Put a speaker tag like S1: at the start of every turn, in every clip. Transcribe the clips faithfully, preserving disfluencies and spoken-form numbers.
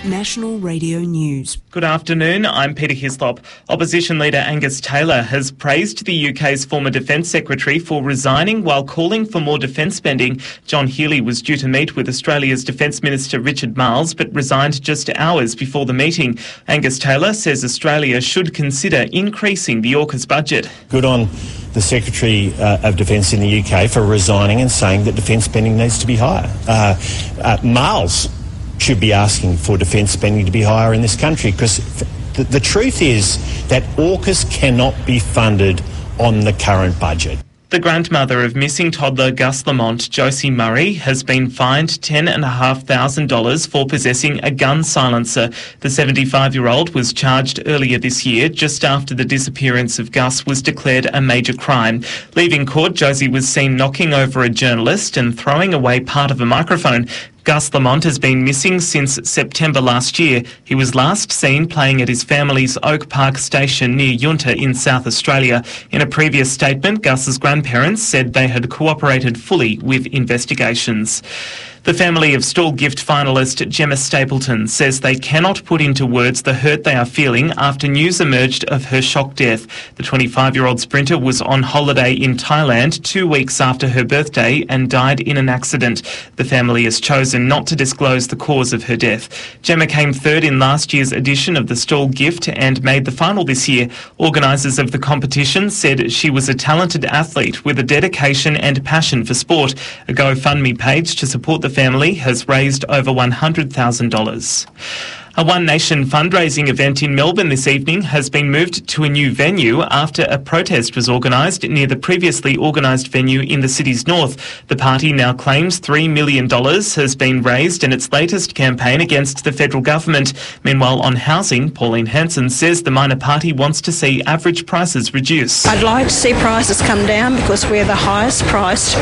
S1: National Radio News.
S2: Good afternoon, I'm Peter Hislop. Opposition leader Angus Taylor has praised the U K's former Defence Secretary for resigning while calling for more defence spending. John Healey was due to meet with Australia's Defence Minister Richard Marles, but resigned just hours before the meeting. Angus Taylor says Australia should consider increasing the AUKUS budget.
S3: Good on the Secretary uh, of Defence in the U K for resigning and saying that defence spending needs to be higher. Uh, uh, Marles should be asking for defence spending to be higher in this country, because the, the truth is that AUKUS cannot be funded on the current budget.
S2: The grandmother of missing toddler Gus Lamont, Josie Murray, has been fined ten thousand five hundred dollars for possessing a gun silencer. The seventy-five-year-old was charged earlier this year, just after the disappearance of Gus was declared a major crime. Leaving court, Josie was seen knocking over a journalist and throwing away part of a microphone. Gus Lamont has been missing since September last year. He was last seen playing at his family's Oak Park station near Yunta in South Australia. In a previous statement, Gus's grandparents said they had cooperated fully with investigations. The family of Stall Gift finalist Gemma Stapleton says they cannot put into words the hurt they are feeling after news emerged of her shock death. The twenty-five-year-old sprinter was on holiday in Thailand two weeks after her birthday and died in an accident. The family has chosen not to disclose the cause of her death. Gemma came third in last year's edition of the Stall Gift and made the final this year. Organisers of the competition said she was a talented athlete with a dedication and passion for sport. A GoFundMe page to support the family has raised over one hundred thousand dollars. A One Nation fundraising event in Melbourne this evening has been moved to a new venue after a protest was organised near the previously organised venue in the city's north. The party now claims three million dollars has been raised in its latest campaign against the federal government. Meanwhile, on housing, Pauline Hanson says the minor party wants to see average prices reduce.
S4: I'd like to see prices come down because we're the highest priced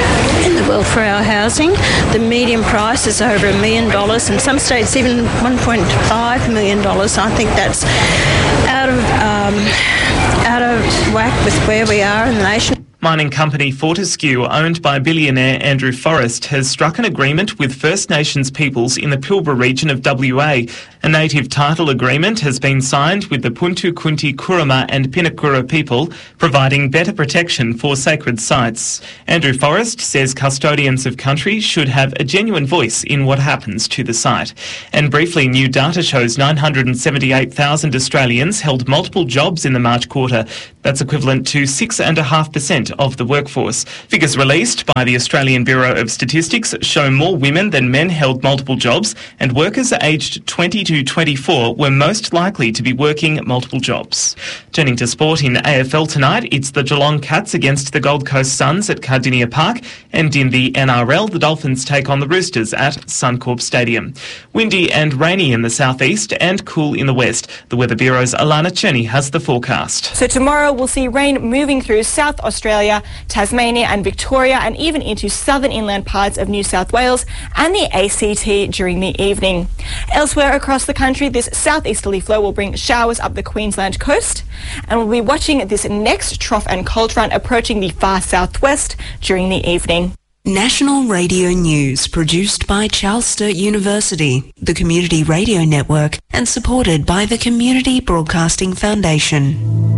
S4: in the world for our housing. The median price is over a million dollars, and some states even one point five million dollars. I think that's out of um, out of whack with where we are in the nation.
S2: Mining company Fortescue, owned by billionaire Andrew Forrest, has struck an agreement with First Nations peoples in the Pilbara region of W A. A native title agreement has been signed with the Puntu Kunti Kurama and Pinakura people, providing better protection for sacred sites. Andrew Forrest says custodians of country should have a genuine voice in what happens to the site. And briefly, new data shows nine hundred seventy-eight thousand Australians held multiple jobs in the March quarter. That's equivalent to six point five percent of the workforce. Figures released by the Australian Bureau of Statistics show more women than men held multiple jobs, and workers aged twenty to twenty-four were most likely to be working multiple jobs. Turning to sport in A F L tonight, it's the Geelong Cats against the Gold Coast Suns at Cardinia Park, and in the N R L, the Dolphins take on the Roosters at Suncorp Stadium. Windy and rainy in the southeast and cool in the west. The Weather Bureau's Alana Cherney has the forecast.
S5: So tomorrow we'll see rain moving through South Australia, Tasmania and Victoria, and even into southern inland parts of New South Wales and the A C T during the evening. Elsewhere across the country, this southeasterly flow will bring showers up the Queensland coast, and we'll be watching this next trough and cold front approaching the far southwest during the evening.
S1: National Radio News, produced by Charles Sturt University, the Community Radio Network, and supported by the Community Broadcasting Foundation.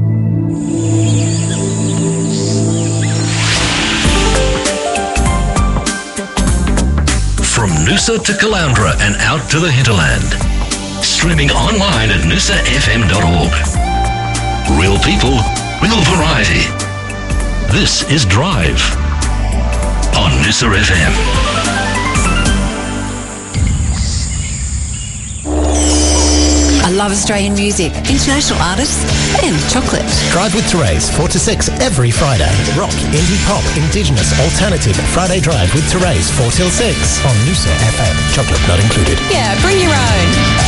S6: From Noosa to Caloundra and out to the hinterland. Streaming online at noosa f m dot org. Real people, real variety. This is Drive on Noosa F M.
S7: I love Australian music, international artists, and chocolate.
S8: Drive with Therese, four to six every Friday. Rock, indie pop, indigenous, alternative. Friday Drive with Therese, four till six on Noosa F M. Chocolate not included.
S7: Yeah, bring your own.